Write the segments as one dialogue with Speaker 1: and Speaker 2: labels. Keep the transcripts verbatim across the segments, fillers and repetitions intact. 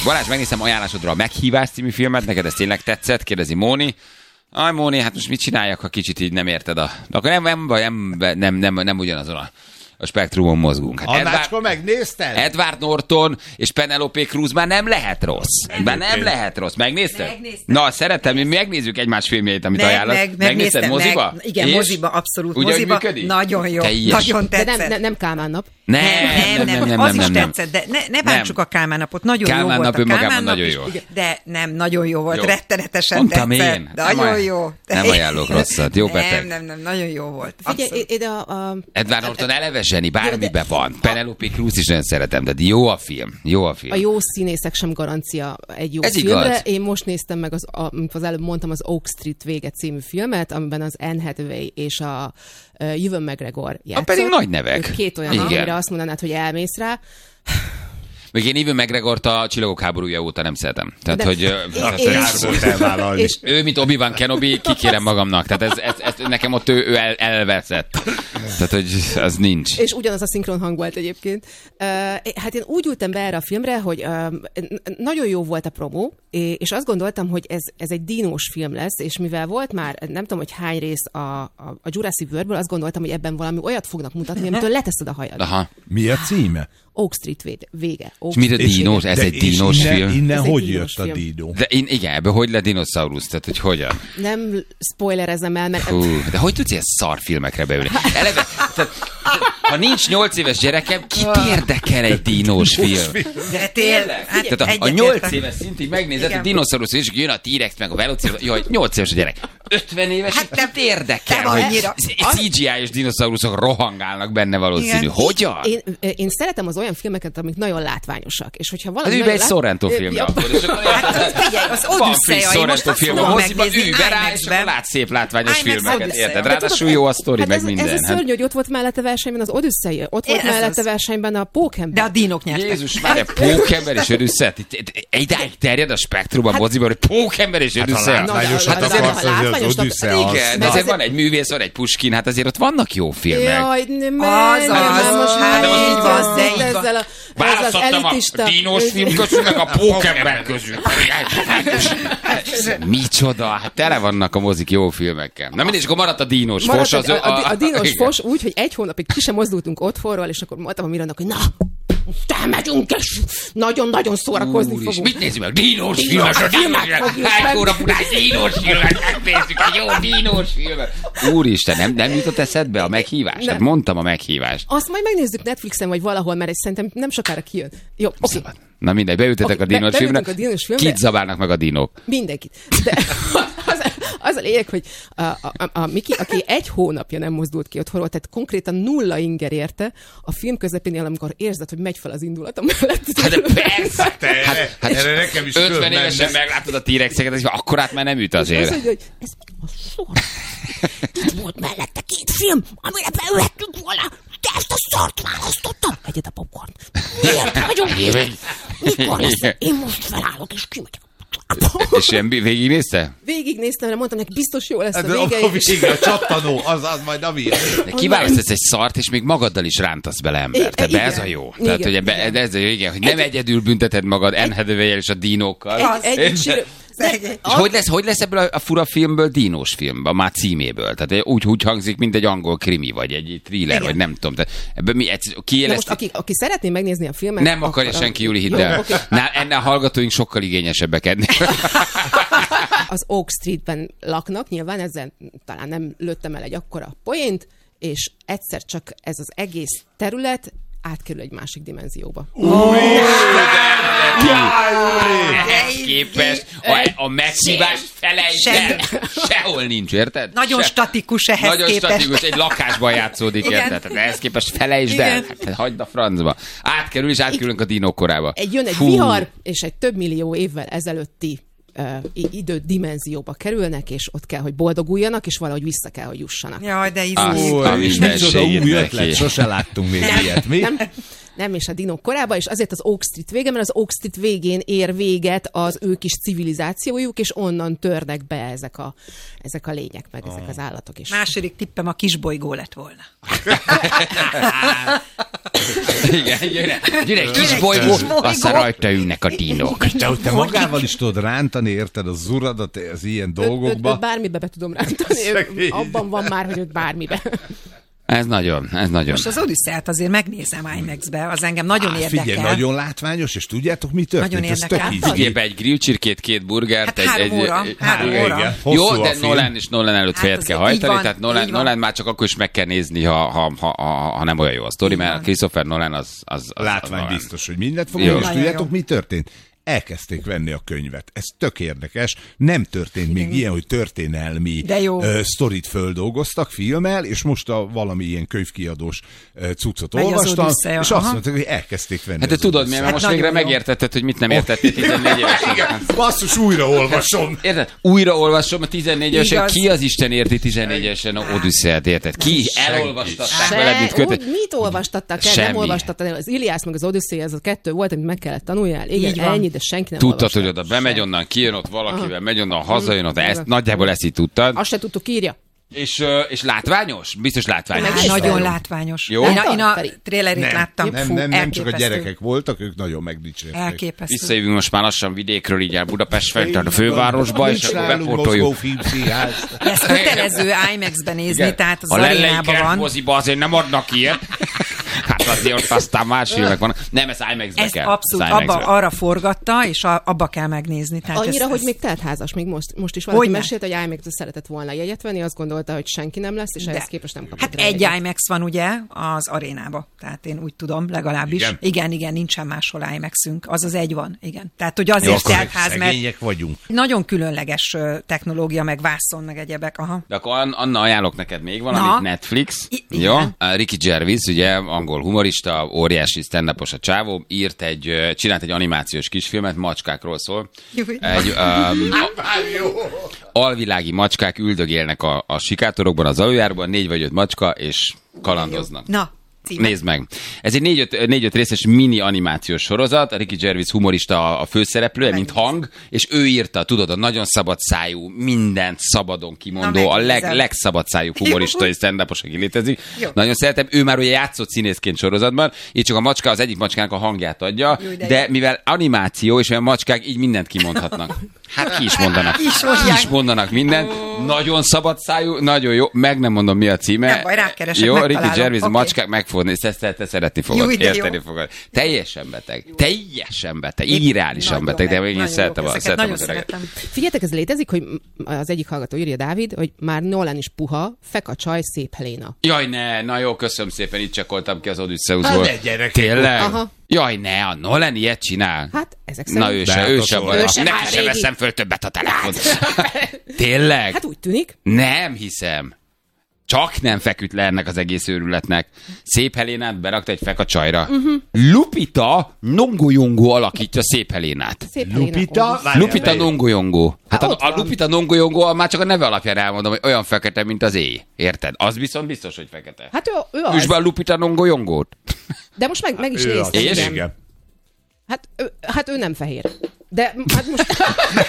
Speaker 1: Balázs, megnéztem ajánlásodra a Meghívás című filmet, neked ez tényleg tetszett? Kérdezi Móni. Aj, Móni, hát most mit csináljak, ha kicsit így nem érted a... Akkor nem, nem, nem, nem, nem, nem ugyanazon a... a spektrumon mozgunk.
Speaker 2: Hát Annácska, megnézted?
Speaker 1: Edward Norton és Penelope Cruz már nem lehet rossz. Már nem lehet rossz. Megnézted?
Speaker 3: Megnéztem.
Speaker 1: Na, szeretem, mi megnézzük egymás filmjeit, amit meg, ajánlasz.
Speaker 3: Meg,
Speaker 1: Megnézted moziba?
Speaker 3: Meg, igen,
Speaker 1: és?
Speaker 3: moziba, abszolút.
Speaker 1: Ugyan
Speaker 3: moziba.
Speaker 1: Működik?
Speaker 3: Nagyon jó.
Speaker 1: Teljes.
Speaker 3: Nagyon tetszett.
Speaker 4: De nem, nem, nem Kálmán nap.
Speaker 1: Nem,
Speaker 3: Nem, nem, nem, az is tetszett, de ne, ne bántsuk a Kálmán napot. Nagyon
Speaker 1: Kálmán
Speaker 3: jó volt
Speaker 1: nap
Speaker 3: a Kálmán
Speaker 1: önmagában
Speaker 3: nap
Speaker 1: nagyon
Speaker 3: is,
Speaker 1: jó.
Speaker 3: de nem, nagyon jó volt,
Speaker 1: Jó.
Speaker 3: rettenetesen
Speaker 1: Mondtam
Speaker 3: tetszett.
Speaker 1: én.
Speaker 3: Nagyon
Speaker 1: Nem
Speaker 3: jó.
Speaker 1: Nem ajánlok rosszat. Jó, beteg.
Speaker 3: Nem, nem, nem, nagyon jó volt.
Speaker 4: Figyelj, ide a... a...
Speaker 1: Edward Norton eleve zseni, bármiben van. Penelope Cruz is nagyon szeretem, de jó a film. Jó a film.
Speaker 4: A jó színészek sem garancia egy jó
Speaker 1: Ez
Speaker 4: filmre.
Speaker 1: igaz.
Speaker 4: Én most néztem meg, az, a, mint az előbb mondtam, az Oak Street vége című filmet, amiben az Anne Hathaway és a uh, Ewan McGregor játszott.
Speaker 1: pedig nagy nevek.
Speaker 4: Ők két olyan,
Speaker 1: Igen.
Speaker 4: amire azt mondanád, hogy elmész rá.
Speaker 1: Még én Ewan McGregort a Csillagok háborúja óta nem szeretem. Tehát,
Speaker 4: De-
Speaker 1: hogy ö,
Speaker 4: És-
Speaker 2: Kár volt elvállalni.
Speaker 4: és-
Speaker 1: ő, mint Obi-Wan Kenobi, kikérem magamnak. Tehát ez, ez, ez nekem ott ő, ő el, elveszett. Tehát, hogy az nincs.
Speaker 4: És ugyanaz a szinkron hang volt egyébként. Uh, hát én úgy ültem be erre a filmre, hogy uh, nagyon jó volt a promó, és azt gondoltam, hogy ez, ez egy dinós film lesz, és mivel volt már, nem tudom, hogy hány rész a, a, a Jurassic Worldből, azt gondoltam, hogy ebben valami olyat fognak mutatni, amitől leteszed a hajad.
Speaker 1: Aha.
Speaker 2: Mi a címe?
Speaker 4: Oak Street vége. vége. Oak
Speaker 1: És mire
Speaker 4: Street
Speaker 1: dinós?
Speaker 4: vége.
Speaker 1: Ez egy
Speaker 2: és
Speaker 1: dinós
Speaker 2: innen,
Speaker 1: film.
Speaker 2: Innen
Speaker 4: Ez egy
Speaker 2: hogy
Speaker 4: dínos
Speaker 2: jött a
Speaker 4: film.
Speaker 2: dínó?
Speaker 1: De én, igen, ebből hogy lett dinoszaurusz? Tehát, hogy hogyan?
Speaker 4: Nem spoilerezem el, mert...
Speaker 1: Hú, de hogy tudsz ilyen szar filmekre beülni? Eleve, tehát, ha nincs nyolc éves gyerekem, kit érdekel egy dinós film?
Speaker 3: De tényleg. Hát
Speaker 1: Tehát a, a
Speaker 3: egyetértek.
Speaker 1: nyolc éves szintig megnézed
Speaker 3: Igen.
Speaker 1: a dinoszaurusz, és jön a T-rex meg a velociraptor. Jaj, nyolc éves a gyerek. ötven éves,
Speaker 3: Hát nem-
Speaker 1: kit érdekel,
Speaker 3: nem
Speaker 1: hogy
Speaker 3: annyira.
Speaker 1: cé gé i-os dinoszauruszok rohangálnak benne valószínű.
Speaker 3: Igen.
Speaker 1: Hogyan?
Speaker 4: Én, én szeretem az olyan filmeket, amik nagyon látványosak. És hogyha
Speaker 1: Hát
Speaker 4: valami
Speaker 1: ülj be egy
Speaker 4: nagyon lát-
Speaker 1: Sorrento filmre
Speaker 4: Ja,
Speaker 1: akkor. És akkor
Speaker 3: Hát figyelj, az
Speaker 1: van
Speaker 3: Odüsszeja,
Speaker 1: friss
Speaker 3: én most
Speaker 1: Sorrento
Speaker 3: azt
Speaker 1: film a
Speaker 3: fogom
Speaker 1: moziba,
Speaker 3: megnézni
Speaker 1: ülj be rá, és
Speaker 3: IMAX-ben.
Speaker 1: akkor látsz szép látványos
Speaker 3: IMAX
Speaker 1: filmeket,
Speaker 3: Odüsszeja.
Speaker 1: érted?
Speaker 3: De
Speaker 1: Ráadásul jó a sztori,
Speaker 4: hát
Speaker 1: meg
Speaker 4: ez,
Speaker 1: minden.
Speaker 4: Ez a szörny, hogy ott volt mellette versenyben az Odüsszei, ott volt
Speaker 3: Ez
Speaker 4: mellette
Speaker 3: az.
Speaker 4: versenyben a Pókember.
Speaker 3: De a dínok nyertek.
Speaker 1: Jézus, már egy pókember és Odüsszeja. Idáig terjed a spektrum a moziban, hogy pókember és Odüsszeja.
Speaker 4: Na,
Speaker 2: Látványos,
Speaker 4: de-
Speaker 2: hát
Speaker 4: de-
Speaker 2: akarsz,
Speaker 4: de-
Speaker 2: hogy az
Speaker 4: látványosnak-
Speaker 2: Odüsszea az.
Speaker 1: Igen, de
Speaker 4: Na,
Speaker 1: azért
Speaker 4: azért-
Speaker 1: van egy művész, van egy Puskin, hát azért ott vannak jó filmek.
Speaker 4: Jaj, nem,
Speaker 3: Az,
Speaker 4: nem,
Speaker 3: az,
Speaker 4: nem, most
Speaker 3: hát
Speaker 4: már
Speaker 3: így
Speaker 4: így
Speaker 3: van,
Speaker 4: van,
Speaker 3: de így van.
Speaker 4: ezzel a, ezzel az
Speaker 1: Választottam a
Speaker 4: elitista...
Speaker 1: dínos film közül, meg a pókember közül. Micsoda, hát tele vannak a mozik jó filmekkel. Na mindig, és akkor maradt a dínos fos.
Speaker 4: Maradt
Speaker 1: Az,
Speaker 4: a, a, a dínos
Speaker 1: igen.
Speaker 4: fos úgy, hogy egy hónapig ki sem mozdultunk otthonról, és akkor mondtam a Mirannak, hogy na, most elmegyünk, és nagyon-nagyon szórakozni
Speaker 1: Úr is,
Speaker 4: fogunk.
Speaker 1: mit nézzük meg? Dínos
Speaker 4: Dínos
Speaker 1: filmet, a
Speaker 4: filmet
Speaker 1: dínos
Speaker 4: fogjuk
Speaker 1: filmet.
Speaker 4: meg.
Speaker 1: Egy óra után dínos filmet megnézzük, egy jó dínos filmet. Úristen, nem, nem jutott eszedbe a meghívás?
Speaker 4: Nem.
Speaker 1: Hát mondtam a meghívást.
Speaker 4: Azt majd megnézzük Netflixen, vagy valahol, mert ez szerintem nem sokára kijön. Jó, oké.
Speaker 1: Szabad. Na mindegy, beültetek
Speaker 4: Oké,
Speaker 1: a dínos
Speaker 4: be-
Speaker 1: filmre.
Speaker 4: beültünk a dínos filmre.
Speaker 1: Kit zabálnak meg a dinók?
Speaker 4: Mindenkit. De az, az a lényeg, hogy a, a, a, a Miki, aki egy hónapja nem mozdult ki otthonról, tehát konkrétan nulla inger érte, a film közepénél, amikor érzed, hogy megy fel az indulatom mellett.
Speaker 1: Hát de persze!
Speaker 2: Te,
Speaker 1: Hát, hát
Speaker 2: erre nekem is
Speaker 1: ötven
Speaker 2: fölmenne.
Speaker 1: évesen meglátod a T-rexeket, és akkorát már nem üt
Speaker 4: Az,
Speaker 1: azért.
Speaker 4: hogy, hogy ez mi a sor? Itt volt mellette két film, amire beülhettünk volna, de ezt a szart választottam. Egyed a popcorn. Miért vagyunk itt? Mikor lesz? Én most felállok, és kimegyek.
Speaker 1: És ilyen végignézte?
Speaker 4: Végignéztem, mert mondtam neki, biztos jó lesz a
Speaker 2: Hát,
Speaker 4: vége.
Speaker 2: a
Speaker 4: és-
Speaker 2: vége, a csattanó, az, az majd a miért.
Speaker 1: De kiválasztasz egy szart, és még magaddal is rántasz bele ember. Tehát
Speaker 4: Igen.
Speaker 1: ez a jó.
Speaker 4: Igen.
Speaker 1: Tehát, hogy ebbe, de ez a jó, igen, hogy nem egyedül bünteted magad Anne Hathaway-jel és a dinókkal.
Speaker 4: Egy, egy, sírő.
Speaker 1: És hogy lesz, hogy lesz ebből a, a fura filmből dinós film, a már címéből? Tehát úgy, úgy hangzik, mint egy angol krimi, vagy egy thriller,
Speaker 3: Igen.
Speaker 1: vagy nem tudom. Tehát ebből mi, egy,
Speaker 4: Na
Speaker 1: kiéleszti...
Speaker 4: most, aki, aki szeretné megnézni a filmet...
Speaker 1: Nem akarja
Speaker 4: akkor-
Speaker 1: senki, Júli, hidd
Speaker 4: Jó,
Speaker 1: el.
Speaker 4: oké.
Speaker 1: Na, ennél a hallgatóink sokkal igényesebbek ennél.
Speaker 4: Az Oak Streetben laknak, nyilván ezzel talán nem lőttem el egy akkora poént, és egyszer csak ez az egész terület átkerül egy másik dimenzióba.
Speaker 1: Ehhez képest a, a meghívás felejtsd el. Sehol nincs, érted?
Speaker 3: Nagyon
Speaker 1: Se-
Speaker 3: statikus ehhez
Speaker 1: Nagyon
Speaker 3: képest.
Speaker 1: statikus, egy lakásban játszódik,
Speaker 3: Igen.
Speaker 1: érted? Tehát ehhez képest felejtsd el.
Speaker 3: Igen.
Speaker 1: Hát, hagyd a francba. Átkerül, és átkerülünk a dinók korába.
Speaker 4: Egy jön egy
Speaker 1: Fú.
Speaker 4: vihar, és egy több millió évvel ezelőtti uh, idő dimenzióba kerülnek, és ott kell, hogy boldoguljanak, és valahogy vissza kell, hogy jussanak.
Speaker 3: Jaj, de
Speaker 1: Azt
Speaker 3: izé.
Speaker 1: a
Speaker 2: Ó, és micsoda
Speaker 1: mindenségét
Speaker 2: új
Speaker 1: neki.
Speaker 2: ötlet, sose láttunk még ilyet, mi?
Speaker 4: Nem, nem is a dinók korába, és azért az Oak Street vége, mert az Oak Street végén ér véget az ő kis civilizációjuk, és onnan törnek be ezek a, ezek a lények, meg oh. ezek az állatok is.
Speaker 3: Második tippem a kisbolygó lett volna.
Speaker 1: Igen, gyere, gyere egy kis bolygó, aztán rajta ülnek a dinók.
Speaker 2: Te, te magával is tudod rántani, érted, az uradat az ilyen dolgokba.
Speaker 4: Őt, őt bármibe be tudom rántani. Abban van már, hogy őt bármibe.
Speaker 1: Ez nagyon, ez nagyon.
Speaker 3: Most az Odüsszeit azért megnézem IMAX-be, az engem nagyon
Speaker 2: Á,
Speaker 3: érdekel.
Speaker 2: Figyelj, nagyon látványos, és tudjátok, mi történt?
Speaker 3: Nagyon érdekel.
Speaker 1: Vigyél be egy grillcsirkét, két burgert.
Speaker 3: Hát egy, három óra, egy, három
Speaker 2: hát,
Speaker 3: óra.
Speaker 1: Jó, de Nolan és Nolan előtt
Speaker 3: Hát
Speaker 1: fejet kell
Speaker 3: így
Speaker 1: hajtani,
Speaker 3: van,
Speaker 1: tehát Nolan,
Speaker 3: így van.
Speaker 1: Nolan már csak akkor is meg kell nézni, ha, ha, ha, ha, ha nem olyan jó a sztori,
Speaker 3: Így
Speaker 1: mert
Speaker 3: van.
Speaker 1: Christopher Nolan az... az, az
Speaker 2: Látvány
Speaker 1: az
Speaker 2: biztos, hogy mindent fog,
Speaker 1: Jó.
Speaker 2: és
Speaker 3: Nagyon
Speaker 2: tudjátok,
Speaker 3: jó.
Speaker 2: mi történt? Elkezdték venni a könyvet. Ez tök érdekes. Nem történt még ilyen, hogy történelmi
Speaker 3: De jó.
Speaker 2: uh, sztorit földolgoztak filmmel, és most a valami ilyen könyvkiadós uh, cuccot
Speaker 3: Megy az
Speaker 2: olvastam,
Speaker 3: Odüsszeja,
Speaker 2: és
Speaker 3: aha.
Speaker 2: azt mondták, hogy elkezdték venni.
Speaker 1: Hát te
Speaker 2: az
Speaker 1: tudod, miért? Mert
Speaker 3: Hát
Speaker 1: most végre
Speaker 3: nagyon jó.
Speaker 1: megértetted, hogy mit nem értettél tizennégy évesen.
Speaker 2: Igen, basszus, újra olvasom.
Speaker 1: Érted? Újra olvasom a tizennégy évesen.
Speaker 3: Igaz.
Speaker 1: Ki az Isten érti tizennégy évesen a Odüsszeiát, érted? Ki elolvastatták veled, mit kötött?
Speaker 4: Úgy, mit olvastattak el?
Speaker 1: Semmi.
Speaker 4: Nem olvastattad el. Az Iliász meg az Odüsszei, ez a kettő volt, amit meg kellett tanuljál. Igen,
Speaker 3: Így van.
Speaker 4: ennyi, de senki nem
Speaker 1: Tudtad,
Speaker 4: olvasta.
Speaker 1: hogy oda bemegy onnan, kijön ott valakivel,
Speaker 4: Aha.
Speaker 1: megy onnan, hazajön ott, ezt,
Speaker 4: Igen.
Speaker 1: nagyjából ezt így tudtad.
Speaker 4: Azt se tudtuk, írja.
Speaker 1: És, ö, és látványos? Biztos látványos.
Speaker 3: Á, nagyon látványos.
Speaker 1: Jó?
Speaker 3: Én a, én a
Speaker 4: Feri.
Speaker 3: trailerét
Speaker 2: Nem,
Speaker 3: láttam.
Speaker 2: nem,
Speaker 3: Fú,
Speaker 2: nem, nem csak a
Speaker 3: elképesztő.
Speaker 2: gyerekek voltak, ők nagyon megdicsérték.
Speaker 3: Elképesztő.
Speaker 1: Visszajövünk most már lassan vidékről, így el Budapest fent, a fővárosba, és
Speaker 2: Nincs
Speaker 1: akkor
Speaker 2: nálunk Mozgó
Speaker 1: bepótoljuk.
Speaker 2: Filmszínház.
Speaker 3: Ezt kötelező IMAX-ben nézni,
Speaker 1: Igen.
Speaker 3: tehát az
Speaker 1: a Lellei
Speaker 3: arénában van.
Speaker 1: kertmoziba azért nem adnak ilyet. Hát azért ott aztán más filmek vannak. Nem, ez IMAX-be
Speaker 3: Ezt
Speaker 1: kell.
Speaker 3: abszolút
Speaker 1: Ez
Speaker 3: abba,
Speaker 1: IMAX-be.
Speaker 3: arra forgatta, és a, abba kell megnézni. Tehát
Speaker 4: Annyira,
Speaker 3: ez,
Speaker 4: hogy
Speaker 3: ez...
Speaker 4: még teltházas, még most, most is valaki
Speaker 3: Hogyne?
Speaker 4: mesélt, hogy IMAX-be szeretett volna jegyet venni, azt gondolta, hogy senki nem lesz, és
Speaker 3: De.
Speaker 4: ehhez képest nem kapott
Speaker 3: Hát
Speaker 4: rá
Speaker 3: egy
Speaker 4: jegyet.
Speaker 3: IMAX van ugye az arénába, tehát én úgy tudom, legalábbis.
Speaker 2: Igen?
Speaker 3: Igen, igen, igen nincsen máshol IMAX-ünk, az az egy van, igen. Tehát, hogy azért
Speaker 2: Akkor
Speaker 3: teltház, mert
Speaker 2: szegények vagyunk.
Speaker 3: nagyon különleges ö, technológia, meg vászon, meg egyebek, aha.
Speaker 1: De akkor An- Anna, ajánlok neked még valamit,
Speaker 3: Na.
Speaker 1: Netflix.
Speaker 3: I-
Speaker 1: Jó?
Speaker 3: igen.
Speaker 1: A Ricky Gervais, ugye, angol humorista, óriási stand-upos a csávó, írt egy, ö, csinált egy animációs kisfilmet, macskákról szól.
Speaker 3: Júj.
Speaker 1: Egy um, alvilági macskák üldögélnek a, a sikátorokban, az aluljáróban, négy vagy öt macska, és kalandoznak.
Speaker 3: Na, címe.
Speaker 1: Nézd meg. Ez egy négy-öt, négy-öt részes mini animációs sorozat, a Ricky Gervais humorista a, a főszereplője, mint hang, és ő írta, tudod, a nagyon szabad szájú, mindent szabadon kimondó,
Speaker 3: Na,
Speaker 1: a leg,
Speaker 3: megnézem.
Speaker 1: legszabad szájú humorista és stand-upos, aki létezik.
Speaker 3: Jó.
Speaker 1: Nagyon szeretem. Ő már ugye játszott színészként sorozatban, így csak a macska az egyik macskának a hangját adja,
Speaker 3: Jó, de
Speaker 1: de
Speaker 3: jó.
Speaker 1: mivel animáció, és olyan macskák így mindent kimondhatnak. Hát ki is mondanak.
Speaker 3: Ki is
Speaker 1: Ki
Speaker 3: mondják.
Speaker 1: is mondanak mindent. Nagyon szabad szájú, nagyon jó. Meg nem mondom, mi a címe.
Speaker 3: Nem baj, rákeresek,
Speaker 1: Jó, Ricky
Speaker 3: megtalálom.
Speaker 1: Gervais,
Speaker 3: Oké.
Speaker 1: macskák megfogni, ezt te, te szeretni fogod,
Speaker 3: Jó, de jó.
Speaker 1: érteni fogod. Teljesen beteg. Teljesen beteg. Irreálisan
Speaker 3: Nagyon
Speaker 1: beteg, de
Speaker 3: meg-
Speaker 1: én
Speaker 3: nagyon
Speaker 1: szeretem
Speaker 3: jók
Speaker 1: a,
Speaker 3: ezeket,
Speaker 1: szeretem
Speaker 3: nagyon
Speaker 1: az öreget.
Speaker 3: szeretem.
Speaker 4: Figyeljetek, ez létezik, hogy az egyik hallgató írja, Dávid, hogy már Nolan is puha, fekacsaj, szép Helena.
Speaker 1: Jaj, ne, na jó, köszönöm szépen, itt csekkoltam ki az Odüsszeuszból.
Speaker 2: Hát ne, gyerekek.
Speaker 1: Tényleg?
Speaker 4: Aha.
Speaker 1: Jaj, ne, a Nolan ilyet csinál.
Speaker 4: Hát, ezek szerint.
Speaker 1: Na ő
Speaker 2: De
Speaker 1: se,
Speaker 2: hát
Speaker 1: ő
Speaker 2: az
Speaker 1: se
Speaker 2: olyan.
Speaker 1: van.
Speaker 4: Ő se,
Speaker 1: Neki
Speaker 4: már
Speaker 1: se
Speaker 4: régi.
Speaker 1: veszem föl többet a telefont. Tényleg?
Speaker 4: Hát úgy tűnik.
Speaker 1: Nem hiszem. Csak nem feküdt le ennek az egész őrületnek. Szép Helénát berakta egy fekacsajra. Uh-huh. Lupita Nongoyongo alakítja Szép Helénát.
Speaker 4: Szép Helena.
Speaker 2: Lupita?
Speaker 4: Odüsszei.
Speaker 2: Várjál,
Speaker 1: Lupita
Speaker 2: várjál.
Speaker 1: Nongoyongo. Hát
Speaker 4: Hát
Speaker 1: a,
Speaker 4: ott
Speaker 1: a
Speaker 4: van.
Speaker 1: Lupita Nongoyongo már csak a neve alapján elmondom, hogy olyan fekete, mint az éj. Érted? Az viszont biztos, hogy fekete.
Speaker 4: Hát ő, ő az.
Speaker 1: Üsd be a Lupita Nongoyongót.
Speaker 4: De most meg, meg is
Speaker 2: Ő az.
Speaker 4: néztem.
Speaker 1: És?
Speaker 4: igen.
Speaker 2: Igen.
Speaker 4: Hát ő, hát ő nem fehér. De hát most...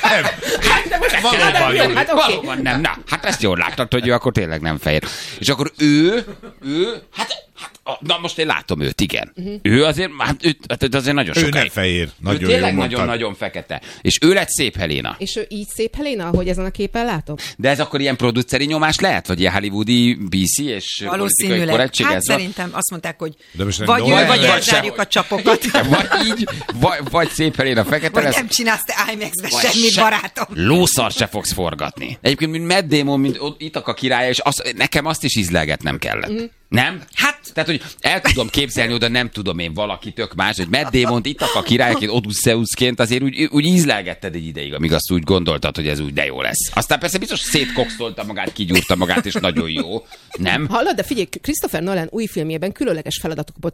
Speaker 2: Valóban jó.
Speaker 4: Hát oké.
Speaker 1: Valóban nem. Na, hát ezt jól láttad, hogy ő akkor tényleg nem fehér. És akkor ő, ő, hát, hát na most én látom őt, igen. Uh-huh. Ő azért, hát ő, hát azért nagyon
Speaker 2: Ő
Speaker 1: sokáig.
Speaker 2: nem fehér.
Speaker 1: Ő
Speaker 2: Nagyon jó
Speaker 1: tényleg
Speaker 2: mondtad.
Speaker 1: nagyon-nagyon fekete. És ő lett Szép Helena.
Speaker 4: És ő így szép Helena, ahogy ezen a képen látom?
Speaker 1: De ez akkor ilyen produceri nyomás lehet? Vagy ilyen hollywoodi bé cé és politikai
Speaker 3: Valószínűleg.
Speaker 1: korrektség?
Speaker 3: Hát
Speaker 1: ez van?
Speaker 3: szerintem azt mondták, hogy
Speaker 2: De most nem
Speaker 3: vagy ő,
Speaker 2: Nolan
Speaker 3: vagy
Speaker 2: vagy
Speaker 3: elzárjuk
Speaker 1: sem.
Speaker 3: a csapokat.
Speaker 1: Vagy így, vagy, vagy Szép Helena fekete
Speaker 3: Vagy
Speaker 1: lesz.
Speaker 3: nem csinálsz te IMAX-be
Speaker 1: Vagy
Speaker 3: semmit,
Speaker 1: se-
Speaker 3: barátom.
Speaker 1: Lószart se fogsz forgatni. Egyébként, mint Matt Damon, mint Itaka királya, és azt, nekem azt is ízlelgetnem kellett. Mm. Nem?
Speaker 3: Hát-
Speaker 1: Tehát, hogy el tudom képzelni oda, nem tudom én, valaki tök más, hogy Matt Damon-t Itaka királyként, Odüsszeuszként azért úgy, úgy ízlelgetted egy ideig, amíg azt úgy gondoltad, hogy ez úgy de jó lesz. Aztán persze biztos szétkokszolta magát, kigyúrta magát, és nagyon jó. Nem?
Speaker 4: Hallod, de figyelj, Christopher Nolan új filmjében különleges feladatok kapott,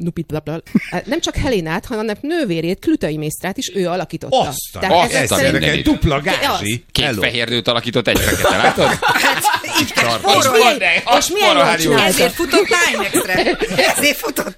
Speaker 4: nem csak Helénát, hanem nővérét, Klütai Mésztrát is ő alakította.
Speaker 2: Aztán,
Speaker 4: Tehát
Speaker 1: azt
Speaker 4: ezek
Speaker 1: a
Speaker 4: szerint-
Speaker 1: mindenit.
Speaker 2: egy dupla gázsi.
Speaker 1: Két
Speaker 2: Hello.
Speaker 1: fehér nőt alakított, egy fekete, látod?
Speaker 3: Így kell
Speaker 4: És
Speaker 3: spórolni.
Speaker 4: milyen, és milyen jól csinálta.
Speaker 3: Ezért futott IMAX-re. Ezért futott.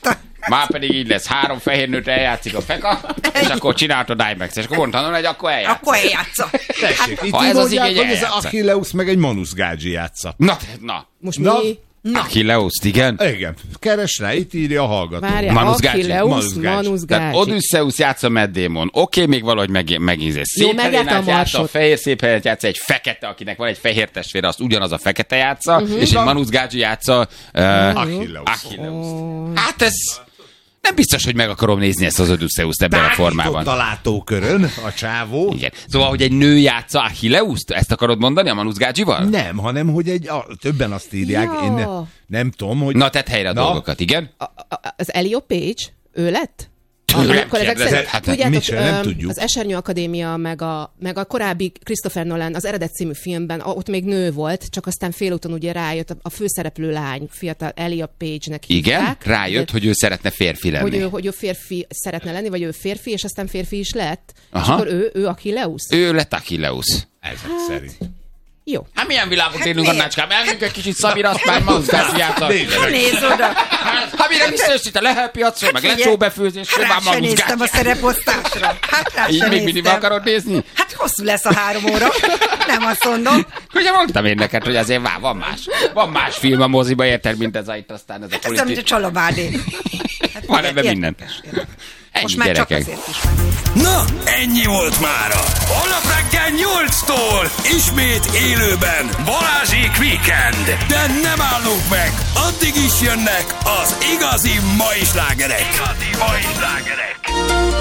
Speaker 1: Már pedig így lesz. Három fehér nőt eljátszik a feka, és akkor csináltad IMAX. És akkor mondtam, hogy akkor eljátsz.
Speaker 3: Akkor eljátsza.
Speaker 2: Tessék, itt
Speaker 1: ha
Speaker 2: így
Speaker 1: ez az
Speaker 2: mondják,
Speaker 1: igény,
Speaker 2: hogy ez
Speaker 1: eljátsza.
Speaker 2: Achilleus meg egy Manus Gágyi játsza.
Speaker 1: Na, na.
Speaker 4: Most
Speaker 2: Na.
Speaker 4: mi?
Speaker 1: Achilleuszt, igen.
Speaker 2: Igen, keres rá, itt írja a hallgató.
Speaker 4: Várjál,
Speaker 1: Manus Gágyi.
Speaker 4: Achilleus,
Speaker 2: Manus Gágyi.
Speaker 4: Manus
Speaker 1: Tehát
Speaker 4: Gágyi.
Speaker 1: Odysseus játsza Matt Damon. Oké, okay, még valahogy meg, megízés.
Speaker 4: Jó,
Speaker 1: Szép
Speaker 4: megjárta a
Speaker 1: Helénát játsza, a
Speaker 4: Marsot.
Speaker 1: fehér szép Helénát játsza, egy fekete, akinek van egy fehér testvére, azt ugyanaz a fekete játsza, uh-huh. és egy Manus Gágyi játsza uh,
Speaker 2: Achilleus.
Speaker 1: Achilleus. Hát ez... Nem biztos, hogy meg akarom nézni ezt az Odysseust ebben a formában.
Speaker 2: Tágított a látókörön a csávó.
Speaker 1: Igen. Szóval, hogy egy nő játsza Achilleust? Ezt akarod mondani a Manus Gágyival?
Speaker 2: Nem, hanem, hogy egy, a, többen azt írják,
Speaker 4: Ja.
Speaker 2: én ne, nem tudom, hogy...
Speaker 1: Na, tedd helyre a
Speaker 2: Na.
Speaker 1: dolgokat, igen?
Speaker 4: A- a- Az Elio Page, ő lett?
Speaker 1: Tőlem
Speaker 4: Akkor ezek
Speaker 1: kérdezed?
Speaker 4: szerint,
Speaker 1: Hát,
Speaker 4: tudjátok,
Speaker 2: mit sem, nem
Speaker 4: öm,
Speaker 2: tudjuk.
Speaker 4: az Esernyő Akadémia, meg a, meg a korábbi Christopher Nolan, az Eredet című filmben, ott még nő volt, csak aztán félúton ugye rájött, a, a főszereplő lány, fiatal Elia Page-nek
Speaker 1: Igen?
Speaker 4: hívták.
Speaker 1: Rájött,
Speaker 4: De-
Speaker 1: hogy ő szeretne férfi lenni.
Speaker 4: hogy ő, hogy ő férfi szeretne lenni, vagy ő férfi, és aztán férfi is lett.
Speaker 1: Aha.
Speaker 4: És akkor ő, ő Achilleus?
Speaker 1: Ő lett Achilleus.
Speaker 2: Ezek szerint.
Speaker 4: Jó.
Speaker 1: Hát milyen világot élünk,
Speaker 3: miért?
Speaker 1: Annácskám? Elmegyünk egy kicsit Szabira, azt már Manus Gágyi játsza.
Speaker 3: Nézd oda.
Speaker 1: Hát mire visszajössz itt a lehelpiacról, meg
Speaker 3: Figyelj,
Speaker 1: lecsóbefőzés,
Speaker 3: hát
Speaker 1: már
Speaker 3: rá se
Speaker 1: Manus
Speaker 3: néztem a
Speaker 1: Gágyi.
Speaker 3: szereposztásra. Hát rá
Speaker 1: Így
Speaker 3: se
Speaker 1: még mindig
Speaker 3: néztem.
Speaker 1: akarod nézni?
Speaker 3: Hát hosszú lesz a három óra. Nem azt mondom.
Speaker 1: Ugye mondtam én neked, hogy azért vár, van más. Van más film a moziba, érted, mint ez a itt aztán ez a
Speaker 3: Ez olyan, mint a
Speaker 1: politik.
Speaker 3: Csalabádé. Hát
Speaker 1: Van
Speaker 3: ugye,
Speaker 1: ebben minden.
Speaker 3: érdekes, érdekes.
Speaker 1: Ennyi,
Speaker 3: Most már csak
Speaker 1: gyerekek.
Speaker 3: azért is már néztem.
Speaker 5: Na, ennyi volt mára. Holnap reggel nyolctól ismét élőben Balázsék Weekend. De nem állunk meg, addig is jönnek az igazi mai slágerek. Igazi mai slágerek.